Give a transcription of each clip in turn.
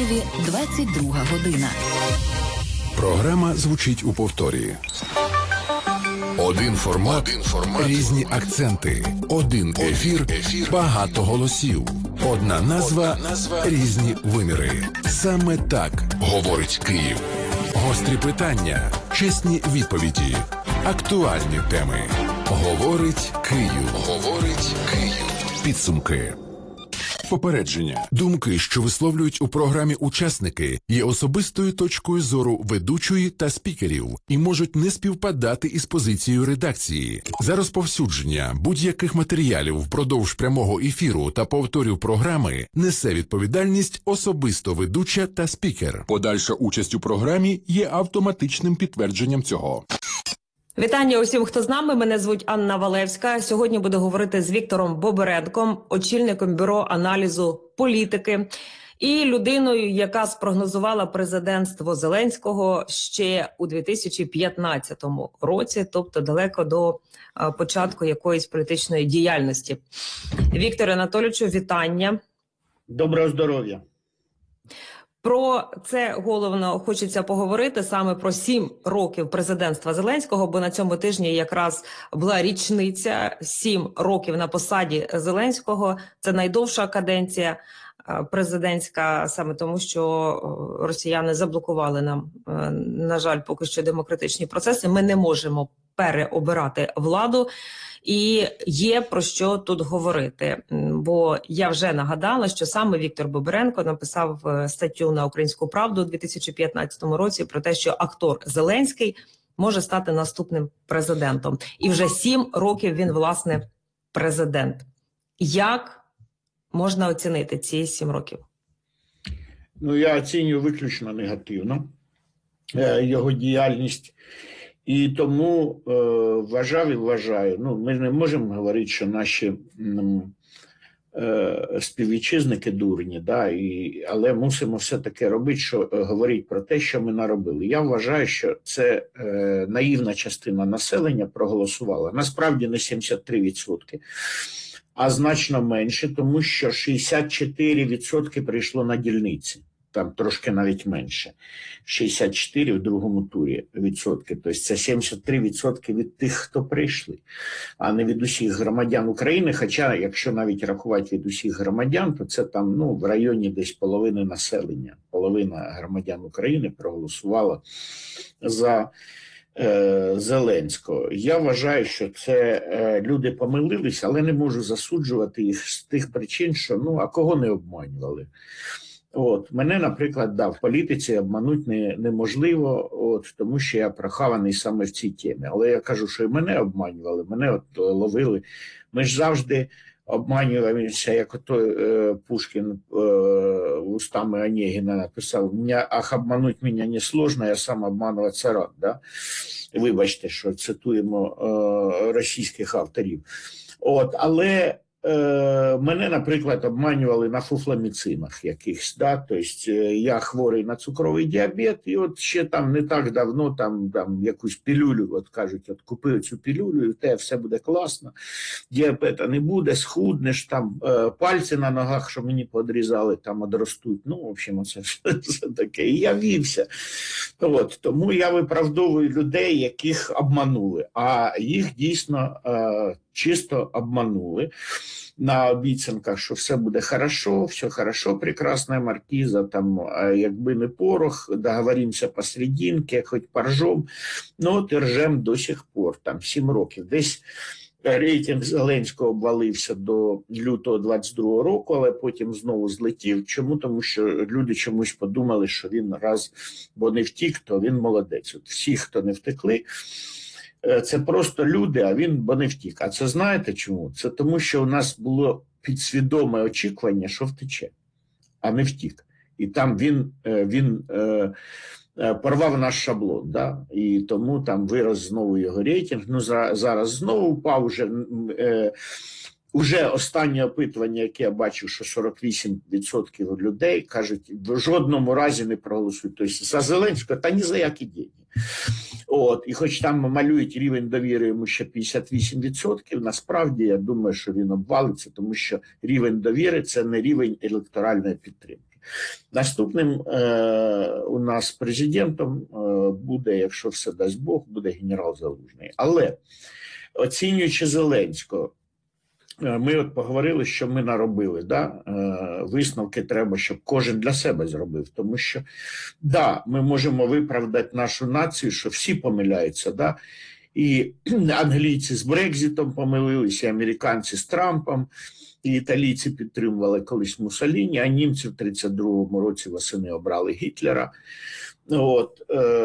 Києві 22 година. Програма звучить у повторі. Один формат, різні акценти. Один ефір, багато голосів. Одна назва, різні виміри. Саме так говорить Київ. Гострі питання, чесні відповіді, актуальні теми. Говорить Київ. Говорить Київ. Підсумки. Попередження. Думки, що висловлюють у програмі учасники, є особистою точкою зору ведучої та спікерів і можуть не співпадати із позицією редакції. За розповсюдження будь-яких матеріалів впродовж прямого ефіру та повторів програми несе відповідальність особисто ведуча та спікер. Подальша участь у програмі є автоматичним підтвердженням цього. Вітання усім, хто з нами. Мене звуть Анна Валевська. Сьогодні буду говорити з Віктором Боберенком, очільником Бюро аналізу політики і людиною, яка спрогнозувала президентство Зеленського ще у 2015 році, тобто далеко до початку якоїсь політичної діяльності. Вікторе Анатолійовичу, вітання. Доброго здоров'я. Про це головно хочеться поговорити саме про 7 років президентства Зеленського, бо на цьому тижні якраз була річниця 7 років на посаді Зеленського. Це найдовша каденція президентська, саме тому, що росіяни заблокували нам, на жаль, поки що демократичні процеси. Ми не можемо переобирати владу. І є про що тут говорити, бо я вже нагадала, що саме Віктор Боберенко написав статтю на «Українську правду» у 2015 році про те, що актор Зеленський може стати наступним президентом. І вже 7 років він, власне, президент. Як можна оцінити ці 7 років? Ну, я оцінюю виключно негативно його діяльність. І тому вважаю, ну, ми не можемо говорити, що наші співвітчизники дурні, да, але мусимо все-таки робити, що говорить про те, що ми наробили. Я вважаю, що це наївна частина населення проголосувала. Насправді не 73%, а значно менше, тому що 64% прийшло на дільниці. Там трошки навіть менше. 64 в другому турі відсотки. Тобто це 73% від тих, хто прийшли, а не від усіх громадян України. Хоча, якщо навіть рахувати від усіх громадян, то це там, ну, в районі десь половини населення. Половина громадян України проголосувала за Зеленського. Я вважаю, що це люди помилилися, але не можу засуджувати їх з тих причин, що, ну, а кого не обманювали. От, мене, наприклад, в політиці обманути неможливо, тому що я прохаваний саме в цій темі. Але я кажу, що і мене обманювали, мене ловили. Ми ж завжди обманювалися, як Пушкін устами Онегіна написав: «Ах, обмануть мене не сложно, я сам обмануватися рад». Да? Вибачте, що цитуємо російських авторів. Але мене, наприклад, обманювали на фуфламіцинах якихось, да? Тобто я хворий на цукровий діабет, і от ще там не так давно там якусь пілюлю, от кажуть, от купив цю пілюлю, і в тебе все буде класно, діабета не буде, схуднеш, там пальці на ногах, що мені подрізали, там одростуть, ну, в общем, це таке, і я вівся. От, тому я виправдовую людей, яких обманули, а їх дійсно чисто обманули на обіцянках, що все буде хорошо, все хорошо, прекрасна маркіза, там, якби не порох, договоримося посерединке, хоч поржем, ну, от і ржем до сих пор, там, 7 років. Десь рейтинг Зеленського обвалився до лютого 22 року, але потім знову злетів. Чому? Тому що люди чомусь подумали, що він раз, бо не втік, то він молодець. От всі, хто не втекли, це просто люди, а він бо не втік. А це знаєте чому? Це тому, що у нас було підсвідоме очікування, що втече, а не втік. І там він порвав наш шаблон, да? І тому там вирос знову його рейтинг. Ну, зараз знову впав уже останнє опитування, яке я бачив, що 48% людей кажуть, в жодному разі не проголосують. Тобто за Зеленського, та ні за які деньги. От, і хоч там малюють рівень довіри йому ще 58%, насправді я думаю, що він обвалиться, тому що рівень довіри – це не рівень електоральної підтримки. Наступним у нас президентом буде, якщо все дасть Бог, буде генерал Залужний. Але оцінюючи Зеленського, ми от поговорили, що ми наробили. Да? Висновки треба, щоб кожен для себе зробив. Тому що, да, ми можемо виправдати нашу націю, що всі помиляються. Да? І англійці з Брекзитом помилилися, і американці з Трампом, і італійці підтримували колись Муссоліні, а німці в 1932 році восени обрали Гітлера. От,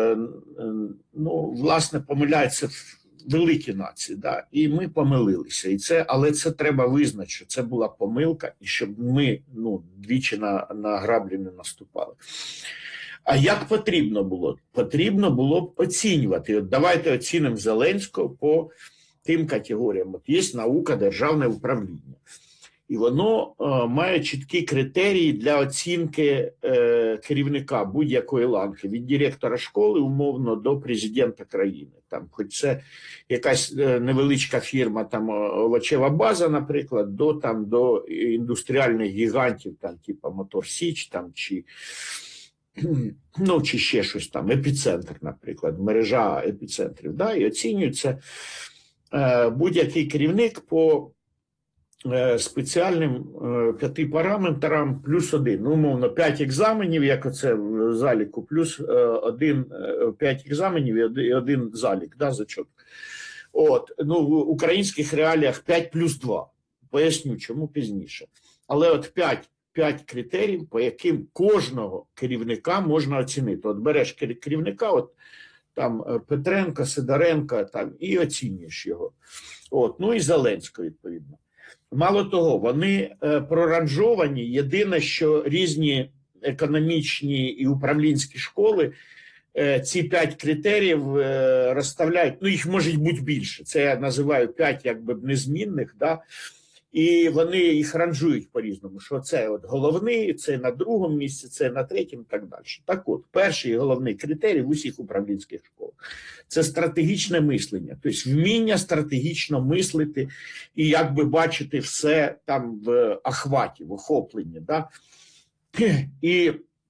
власне, помиляються великі нації, да? І ми помилилися. Але це треба визнати, що це була помилка, і щоб ми двічі на граблі не наступали. А як потрібно було? Потрібно було б оцінювати. От давайте оцінимо Зеленського по тим категоріям. От є наука, державне управління. І воно має чіткі критерії для оцінки керівника будь-якої ланки, від директора школи, умовно, до президента країни. Там, хоч це якась невеличка фірма, там, овочева база, наприклад, до індустріальних гігантів, там, типу Мотор Січ, там, чи ще щось там, епіцентр, наприклад, мережа епіцентрів. Да? І оцінюється будь-який керівник по спеціальним 5 параметрам плюс 1. Умовно, 5 екзаменів, як оце в заліку, плюс 5 екзаменів і 1 залік, да, зачет. От, в українських реаліях 5 плюс 2. Поясню, чому пізніше. Але от 5 критеріїв, по яким кожного керівника можна оцінити. От береш керівника, от там Петренка, Сидоренка, там, і оцінюєш його. От, і Зеленського, відповідно. Мало того, вони проранжовані. Єдине, що різні економічні і управлінські школи ці 5 критеріїв розставляють, їх може бути більше. Це я називаю 5 якби незмінних, да? І вони їх ранжують по-різному, що це от головний, це на другому місці, це на третьому і так далі. Так от, перший головний критерій в усіх управлінських школах – це стратегічне мислення, тобто вміння стратегічно мислити і якби бачити все там в охваті, в охопленні. Да? І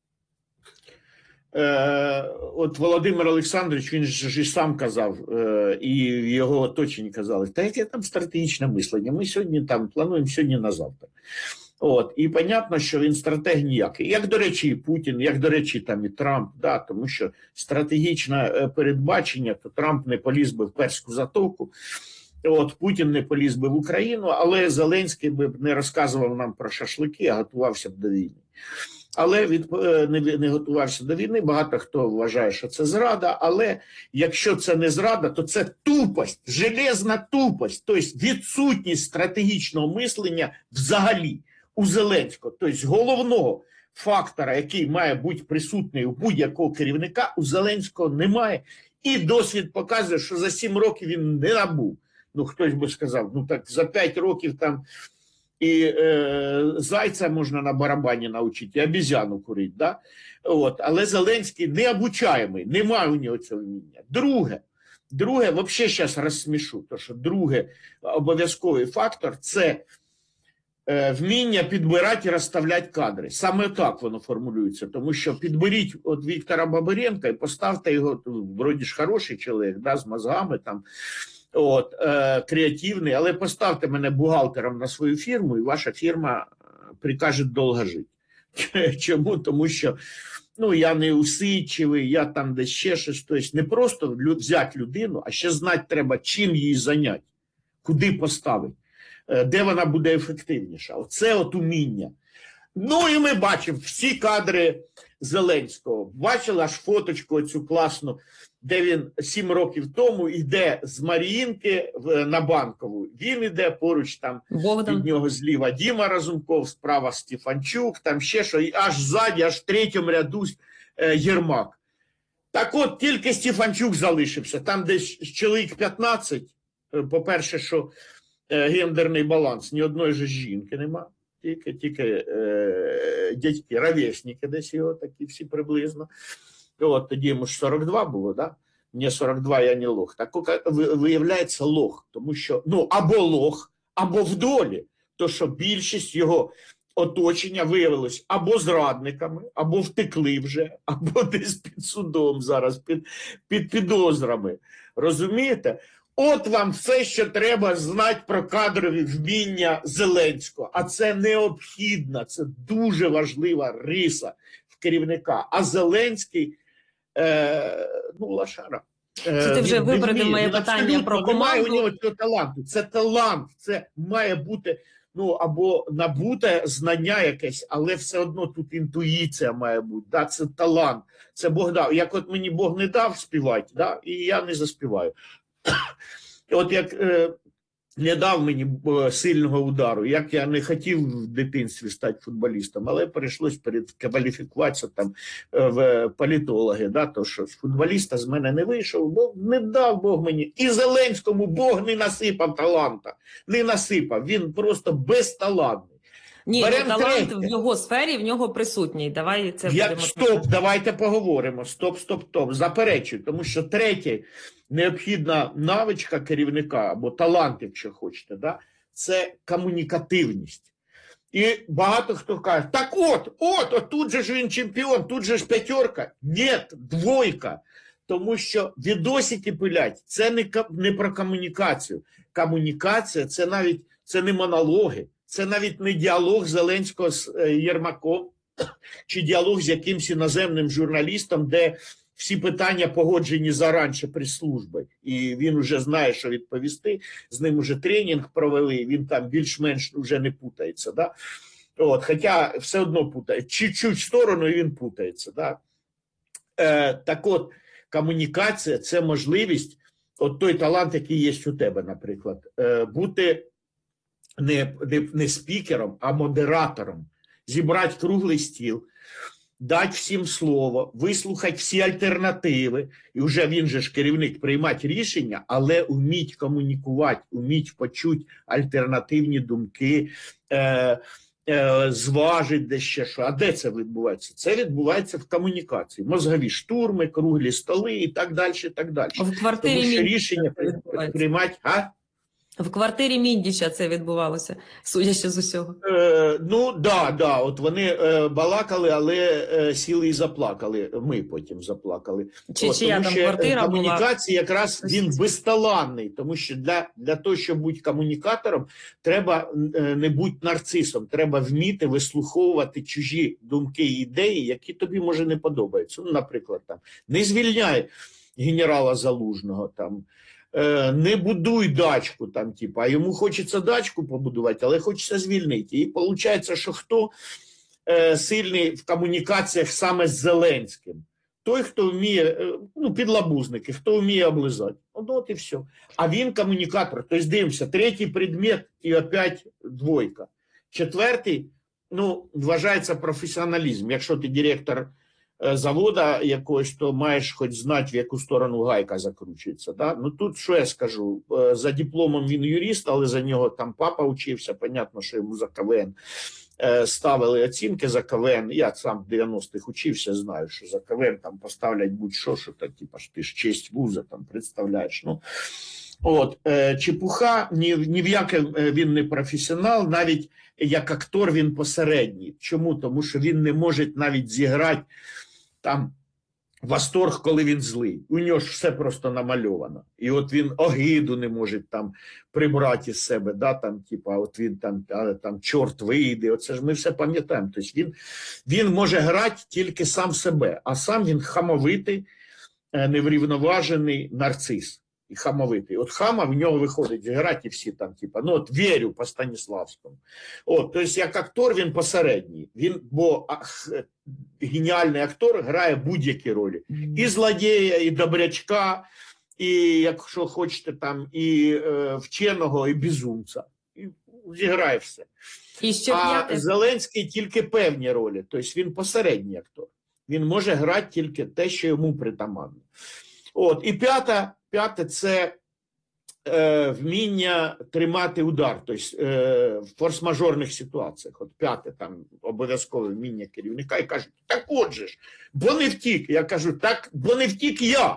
от Володимир Олександрович, він ж і сам казав, і його оточені казали, та яке там стратегічне мислення, ми сьогодні там плануємо сьогодні на завтра. От, і понятно, що він стратег ніякий. Як, до речі, і Путін, як, до речі, там і Трамп, да, тому що стратегічне передбачення, то Трамп не поліз би в Перську затоку, от, Путін не поліз би в Україну, але Зеленський би не розказував нам про шашлики, а готувався б до війни. Але не готувався до війни, багато хто вважає, що це зрада, але якщо це не зрада, то це тупость, железна тупость, тобто відсутність стратегічного мислення взагалі у Зеленського. Тобто головного фактора, який має бути присутній у будь-якого керівника, у Зеленського немає. І досвід показує, що за 7 років він не набув. Хтось би сказав, так за 5 років там і зайця можна на барабані навчити, і обізяну курити, да? От. Але Зеленський необучаємий, немає у нього цього вміння. Друге, взагалі зараз розсмішу, то що другий обов'язковий фактор – це вміння підбирати і розставляти кадри. Саме так воно формулюється, тому що підберіть от Віктора Бабиренка і поставте його, вроді ж хороший чоловік, да, з мозгами там, от, креативний, але поставте мене бухгалтером на свою фірму, і ваша фірма прикаже довго жити. Чому? Тому що я не усидчивий, я там десь ще щось. Тобто не просто взяти людину, а ще знати треба, чим її зайняти, куди поставити, де вона буде ефективніша. Оце от уміння. І ми бачимо всі кадри Зеленського. Бачили аж фоточку оцю класну, де він 7 років тому йде з Маріїнки на Банкову. Він йде поруч, там Богдан. від нього зліва Діма Разумков, справа Стефанчук, там ще що, і аж ззаді, аж в 3-му ряду Єрмак. Так от, тільки Стефанчук залишився. Там десь чоловік 15. По-перше, що гендерний баланс, ні одної ж жінки нема. Тільки дядьки, ровесники десь його, такі всі приблизно. От тоді йому ж 42 було, да? Мені 42, я не лох. Так виявляється лох, тому що, або лох, або в долі. То, що більшість його оточення виявилось або зрадниками, або втекли вже, або десь під судом зараз, під підозрами. Розумієте? От вам все, що треба знати про кадрові вміння Зеленського. А це необхідно, це дуже важлива риса в керівника. А Zеленський, лошара. Ти вже випередив моє питання про команду. Немає у нього цього таланту. Це талант, це має бути, або набуте знання якесь, але все одно тут інтуїція має бути. Да? Це талант, це Бог дав. Як от мені Бог не дав співати, да? І я не заспіваю. От як не дав мені сильного удару, як я не хотів в дитинстві стати футболістом, але прийшлось перекваліфікуватися там в політологи, да, то що з футболіста з мене не вийшов, бо не дав Бог мені. І Зеленському Бог не насипав таланта, не насипав, він просто безталантний. Ні, талант в його сфері, в нього присутній. Давай це будемо... Стоп, давайте поговоримо. Стоп. Заперечую, тому що третє необхідна навичка керівника, або талант, якщо хочете, да, це комунікативність. І багато хто каже, так от тут же ж він чемпіон, тут же ж п'ятерка. Ні, двойка. Тому що відосики пилять, це не про комунікацію. Комунікація – це навіть це не монологи. Це навіть не діалог Зеленського з Єрмаком, чи діалог з якимсь іноземним журналістом, де всі питання погоджені заранше прес-служби. І він вже знає, що відповісти, з ним вже тренінг провели, він там більш-менш вже не путається. Да? Хоча все одно путає. Чуть-чуть в сторону і він путається. Да? Так от, комунікація – це можливість, от той талант, який є у тебе, наприклад, бути не спікером, а модератором. Зібрати круглий стіл, дати всім слово, вислухати всі альтернативи. І вже він же ж керівник приймати рішення, але вміть комунікувати, вміть почути альтернативні думки, зважити де ще що. А де це відбувається? Це відбувається в комунікації. Мозгові штурми, круглі столи і так далі, і так далі. В квартирі Тому що рішення приймати... В квартирі Міндіча це відбувалося, судячи з усього. Да. От вони балакали, але сіли і заплакали. Ми потім заплакали. Чия там квартира була? Комунікація якраз він безталанний, тому що для того, щоб бути комунікатором, треба не бути нарцисом, треба вміти вислуховувати чужі думки і ідеї, які тобі, може, не подобаються. Наприклад, там, не звільняй генерала Залужного, там, не будуй дачку, там, а йому хочеться дачку побудувати, але хочеться звільнити. І виходить, що хто сильний в комунікаціях саме з Зеленським? Той, хто вміє, підлабузники, хто вміє облизати. От і все. А він комунікатор. Тобто, дивимося, третій предмет і опять двойка. Четвертий, вважається професіоналізм. Якщо ти директор завода якогось, то маєш хоч знати, в яку сторону гайка закручується. Да? Тут що я скажу? За дипломом він юрист, але за нього там папа учився, понятно, що йому за КВН ставили оцінки за КВН. Я сам в 90-х учився, знаю, що за КВН там поставлять будь-що, що ти ж честь вуза там представляєш. Чепуха, ні в яке він не професіонал, навіть як актор він посередній. Чому? Тому що він не може навіть зіграти там восторг, коли він злий. У нього ж все просто намальовано. І от він огиду не може там прибрати із себе, да, там, от він там чорт вийде, оце ж ми все пам'ятаємо. Тобто він може грати тільки сам себе, а сам він хамовитий, неврівноважений нарцис. І хамовитий. От хама в нього виходить грати всі там, вірю по Станіславському. Тобто, як актор він посередній. Бо геніальний актор грає будь-які ролі. І злодія, і добрячка, і, якщо хочете, там, і вченого, і безумця. І зіграє все. А Зеленський тільки певні ролі. Тобто, він посередній актор. Він може грати тільки те, що йому притаманно. І п'яте – це вміння тримати удар, тобто в форс-мажорних ситуаціях. От п'яте, там обов'язкове вміння керівника, і кажуть, так от же ж, бо не втік. Я кажу, так, бо не втік я.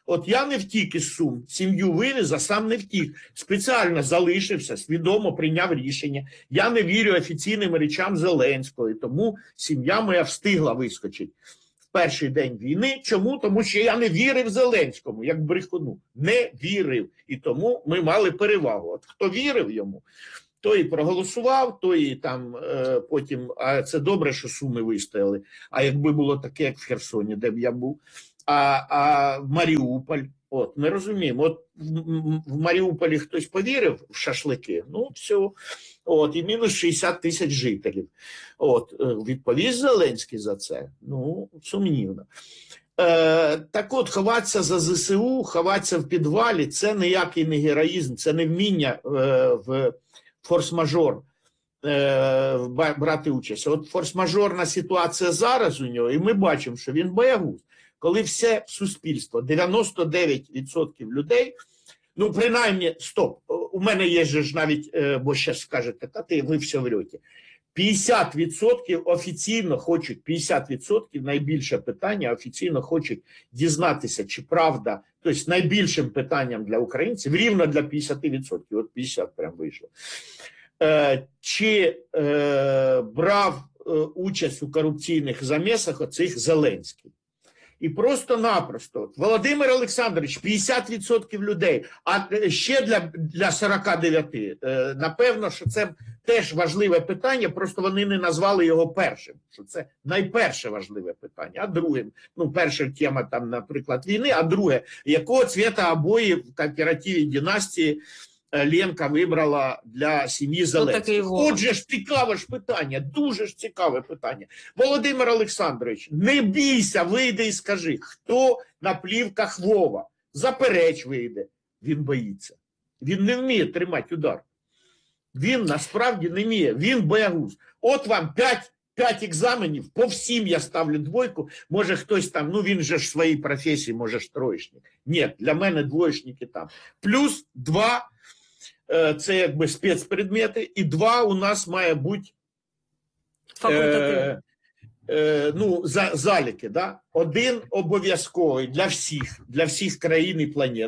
От я не втік із Сум, сім'ю вивіз, а сам не втік. Спеціально залишився, свідомо прийняв рішення. Я не вірю офіційним речам Зеленського, і тому сім'я моя встигла вискочити в перший день війни. Чому? Тому що я не вірив Зеленському, як брехуну. Не вірив. І тому ми мали перевагу. От хто вірив йому, той і проголосував, той і там потім, а це добре, що Суми вистояли, а якби було таке, як в Херсоні, де б я був, а Маріуполь, от, ми розуміємо, от в Маріуполі хтось повірив в шашлики, ну, все, от, і мінус 60 тисяч жителів. От, відповість Зеленський за це? Ну, сумнівно. Так от, ховатися за ЗСУ, ховатися в підвалі, це ніякий не героїзм, це не вміння в форс-мажор брати участь. От форс-мажорна ситуація зараз у нього, і ми бачимо, що він боягуз. Коли все суспільство, 99% людей, ну, принаймні, стоп, у мене є ж навіть, бо ще скажете, ви все врете, 50% офіційно хочуть, 50% найбільше питання офіційно хочуть дізнатися, чи правда, тобто найбільшим питанням для українців, рівно для 50%, от 50 прям вийшло, чи брав участь у корупційних замісах оцих Зеленський. І просто-напросто, Володимир Олександрович, 50% людей, а ще для 49, напевно, що це теж важливе питання, просто вони не назвали його першим, що це найперше важливе питання, а другим, ну, перша тема, там, наприклад, війни, а друге, якого цвіта обої в кооперативі династії Ленка вибрала для сім'ї Зеленського. Отже ж, цікаве ж питання, дуже ж цікаве питання. Володимир Олександрович, не бійся, вийди і скажи, хто на плівках Вова? Запереч вийде. Він боїться. Він не вміє тримати удар. Він насправді не вміє. Він боягуз. От вам 5 екзаменів, по всім я ставлю двойку. Може хтось там, ну він же ж в своїй професії, може ж троєчник. Ні, для мене двоєчники там. Плюс 2 це якби спецпредмети, і 2 у нас має бути заліки. Да? 1 обов'язковий для всіх країн і планет.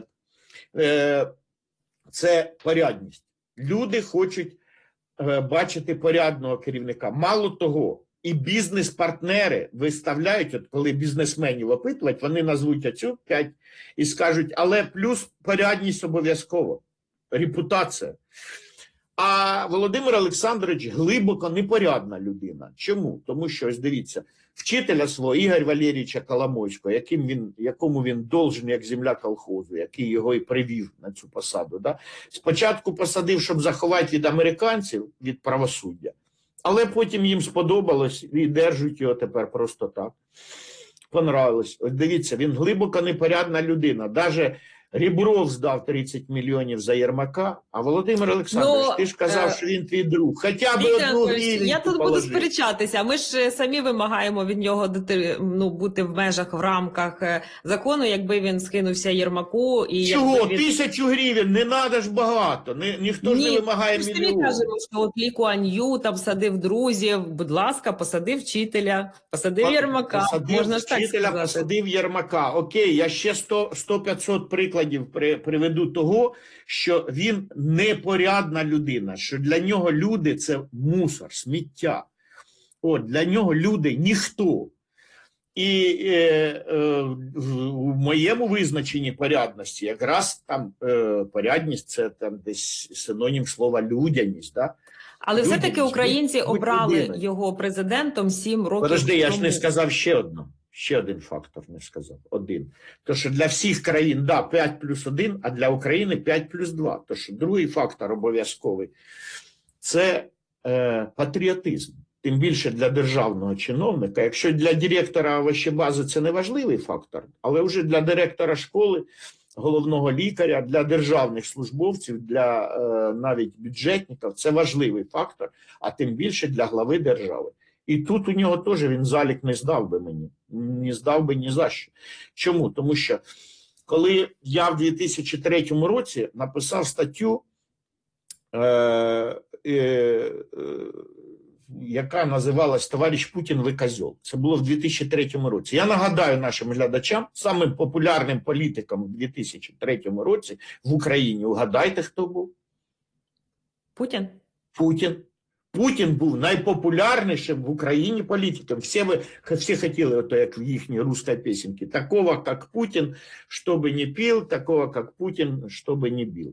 Це порядність. Люди хочуть бачити порядного керівника. Мало того, і бізнес-партнери виставляють, от коли бізнесменів опитувати, вони назвуть оцю 5 і скажуть, але плюс порядність обов'язково. Репутація. А Володимир Олександрович глибоко непорядна людина. Чому? Тому що, ось дивіться, вчителя свого Ігоря Валерійовича Коломойського, якому він должен, як земля колхозу, який його і привів на цю посаду. Да? Спочатку посадив, щоб заховати від американців, від правосуддя, але потім їм сподобалось і держать його тепер просто так. Понравилось. Ось дивіться, він глибоко непорядна людина. Даже Рібров здав 30 мільйонів за Єрмака, а Володимир Олександрович, ти ж казав, що він твій друг. Хоча б одну гривень. Я тут буду сперечатися. Ми ж самі вимагаємо від нього бути в межах, в рамках закону, якби він скинувся Єрмаку. І чого? 1000 гривень, не треба ж багато. Ніхто ж не вимагає мільйон. Ми самі кажемо, що от Лі Куан Ю там садив друзів, будь ласка, посадив вчителя, посадив Єрмака. Можна ж так сказати. Посадив Єрмака. Окей, я ще 100-500 прикладів приведу того, що він непорядна людина, що для нього люди – це мусор, сміття. От, для нього люди – ніхто. І в моєму визначенні порядності якраз там порядність – це там десь синонім слова людяність, да? Але все-таки українці обрали його президентом 7 років тому. Подожди, я ж не сказав ще одну. Ще один фактор не сказав. Один. То, що для всіх країн, да, 5+1, а для України 5+2. То, що другий фактор обов'язковий – це патріотизм. Тим більше для державного чиновника. Якщо для директора овощебази це не важливий фактор, але вже для директора школи, головного лікаря, для державних службовців, для навіть бюджетників це важливий фактор, а тим більше для глави держави. І тут у нього теж він залік не здав би мені. Не здав би ні за що. Чому? Тому що коли я в 2003 році написав статтю яка називалась «Товариш Путін, ви козьол». Це було в 2003 році. Я нагадаю нашим глядачам, самим популярним політиком в 2003 році в Україні, угадайте, хто був? Путін? Путін. Путін був найпопулярнішим в Україні політиком. Всі хотіли, ото, як в їхній русській пісенці, такого, як Путін, щоб не пив, такого, як Путін, щоб не бив.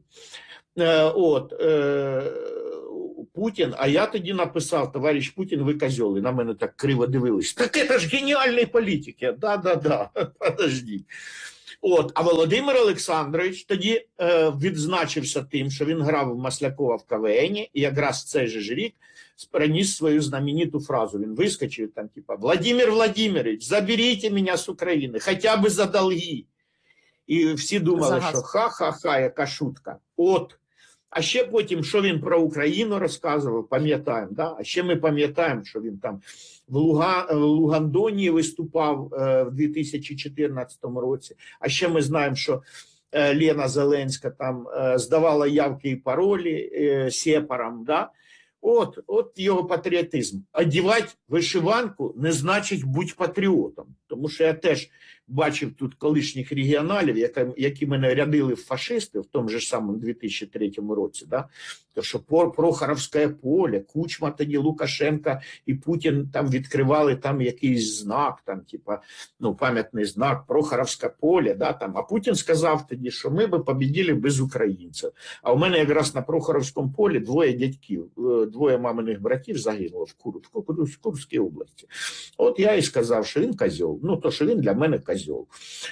Путін, а я тоді написав: «Товариш Путін, ви козьол». І на мене так криво дивились. Так це ж геніальний політик. Да, подождіть. А Володимир Олександрович тоді відзначився тим, що він грав у Маслякова в КВН, і якраз цей же ж рік приніс свою знамениту фразу. Він вискочив там, типа: «Владимир Владимирович, заберіть мене з України, хоча б за долги». І всі думали, що ха-ха-ха, яка шутка. А ще потім, що він про Україну розказував, пам'ятаємо, да? А ще ми пам'ятаємо, що він там в Лугандонії виступав в 2014 році. А ще ми знаємо, що Лена Зеленська там здавала явки і паролі сепарам, да? От його патріотизм. Одівати вишиванку не значить бути патріотом. Тому що я теж бачив тут колишніх регіоналів, які мене рядили в фашисти в тому же самому 2003 році. Да? То, що Прохоровське поле, Кучма тоді, Лукашенка і Путін там відкривали там якийсь знак, там, типа, пам'ятний знак, Прохоровське поле. Да? Там. А Путін сказав тоді, що ми би побіділи без українців. А у мене якраз на Прохоровському полі двоє дядьків, двоє маминих братів загинуло в Курській області. От я і сказав, що він козьол. То, що він для мене козьол.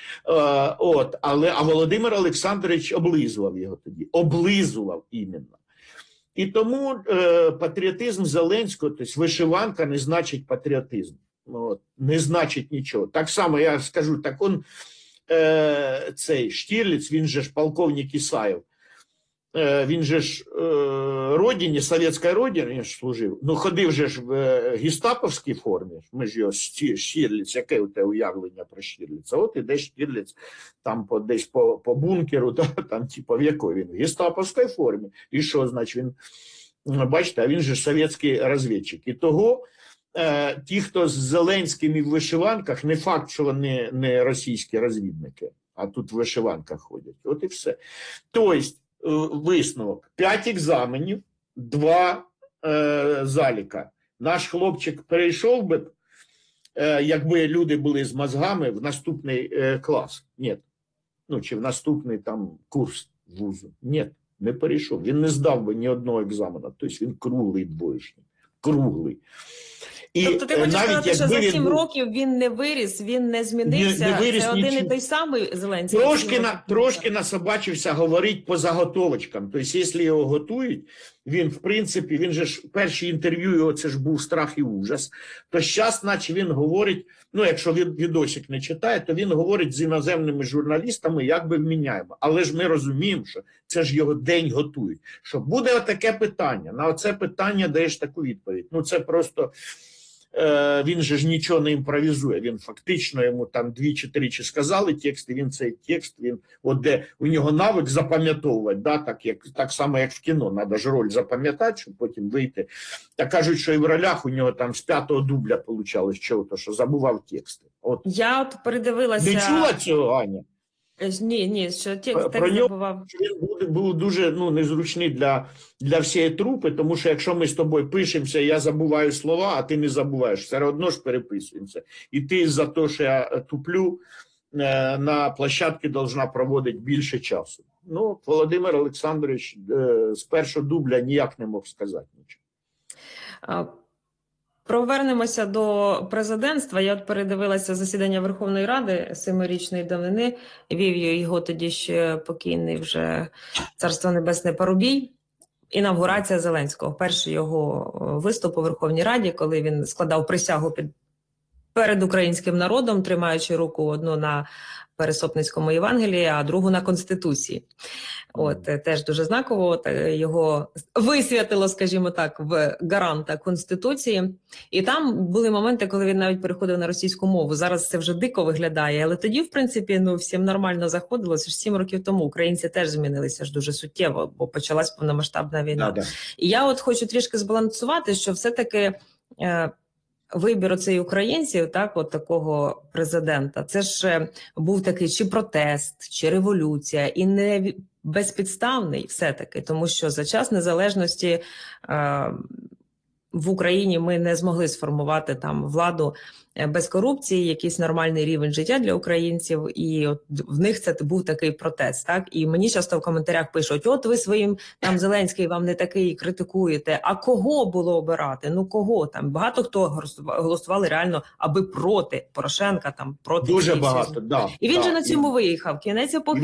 А Володимир Олександрович облизував його тоді. Облизував іменно. І тому патріотизм Зеленського, тобто вишиванка не значить патріотизм. Не значить нічого. Так само я скажу, цей Штірліц, він же ж полковник Ісаєв, він же ж родині, совєтській родині служив, ходив же ж в гестаповській формі, ми ж його Штірліц, яке у тебе уявлення про Штірліца? От іде Штірліц там десь по бункеру, там типу в якої він? В гестаповській формі. І що, значить, він, бачите, а він же совєтський розвідчик. І того ті, хто з Зеленськими в вишиванках, не факт, що вони не російські розвідники, а тут в вишиванках ходять. От і все. Тобто, висновок: 5 екзаменів, 2 заліка. Наш хлопчик перейшов би, якби люди були з мозгами, в наступний клас. Ні. Чи в наступний там курс вузу. Ні, не перейшов. Він не здав би ні одного екзамена. Тобто він круглий двоєчник. Круглий. І тобто ти хочеш сказати, що за 7 років він не виріс, він не змінився, не виріс, це один і той самий Зеленський? Трошки насобачився говорити по заготовочкам. Тобто, якщо його готують, він, в принципі, він же ж, перші інтерв'ю його, це ж був страх і ужас, то зараз, наче він говорить, якщо відосик не читає, то він говорить з іноземними журналістами, як би вміняємо. Але ж ми розуміємо, що це ж його день готують. Що буде отаке питання, на оце питання даєш таку відповідь. Це просто... Він же ж нічого не імпровізує, він фактично йому там 2 чи 3 сказали текст, і він цей текст, де у нього навик запам'ятовувати, да, так само як в кіно, треба ж роль запам'ятати, щоб потім вийти. Так кажуть, що і в ролях у нього там з 5-го дубля получалось чого-то, що забував тексти. Я передивилася... Не чула цього, Аня? Ні, що текст забував. Він був дуже незручний для всієї трупи, тому що якщо ми з тобою пишемося, я забуваю слова, а ти не забуваєш, все одно ж переписуємося. І ти за те, що я туплю, на площадці должна проводити більше часу. Володимир Олександрович з першого дубля ніяк не мог сказати нічого. Повернемося до президентства. Я передивилася засідання Верховної Ради 7-річної давнини. Вів його тоді ще покійний вже Царство Небесне Парубій. Інавгурація Зеленського. Перший його виступ у Верховній Раді, коли він складав присягу перед українським народом, тримаючи руку одну на Пересопницькому Євангелії, а другу на Конституції. От, теж дуже знаково, от, його висвятило, скажімо так, в гаранта Конституції. І там були моменти, коли він навіть переходив на російську мову. Зараз це вже дико виглядає, але тоді, в принципі, ну, всім нормально заходило. Це ж 7 років тому українці теж змінилися ж дуже суттєво, бо почалась повномасштабна війна. Да. І я от хочу трішки збалансувати, що все-таки вибір оцей українців, так, от такого президента, це ж був такий чи протест, чи революція, і не безпідставний все-таки, тому що за час незалежності в Україні ми не змогли сформувати там владу без корупції, якийсь нормальний рівень життя для українців, і от в них це був такий протест, так? І мені часто в коментарях пишуть, от ви своїм, там, Зеленський вам не такий, критикуєте, а кого було обирати? Ну, кого там? Багато хто голосували реально, аби проти Порошенка, там, проти... Дуже багато, да. І він же на цьому виїхав. Кінець епохи